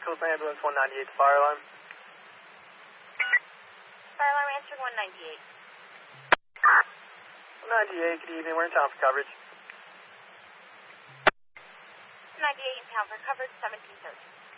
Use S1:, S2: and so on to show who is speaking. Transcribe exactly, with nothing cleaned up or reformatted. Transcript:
S1: Tools Ambulance one ninety-eight, fire alarm.
S2: Fire alarm answering one ninety-eight.
S1: one ninety-eight, good evening. We're in town for coverage.
S2: ninety-eight in town for coverage, seventeen thirty.